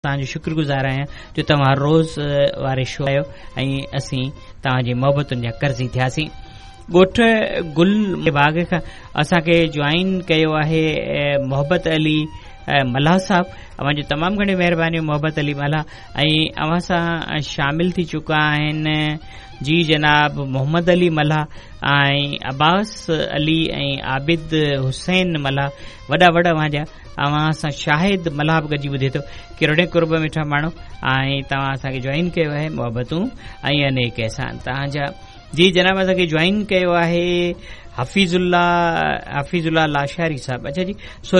तव्हांजो शुक्रगुज़ार आहियां जो तव्हां रोज़ वारे शो आयो ऐं असीं तव्हांजी मोहबतुनि जा कर्ज़ी थियासीं। ॻोठ गुल बाग खां असांखे ज्वाइन कयो आहे मोहब्बत अली मल्हा साहब। अव्हांजो तमामु घणी महिरबानी मोहब्बत अली मल्हा। ऐं अव्हां सां शामिल थी चुका आहिनि जी जनाब मोहम्मद अली मल्हा ऐं अब्बास अली ऐं आबिद हुसैन मल्हा। वॾा वॾा अव्हांजा। अव्हां सां शाहिद मल्हा बि गॾिजी ॿुधे थो किरड़े कुर्ब मिठा माण्हू। ऐं तव्हां असांखे ज्वाइन कयो आहे मोहबतूं ऐं अनेक अहसान तव्हांजा। जी जनाब असांखे ज्वाइन कयो आहे हफ़ीज़ुल्लाह लाशारी साहब। अच्छा जी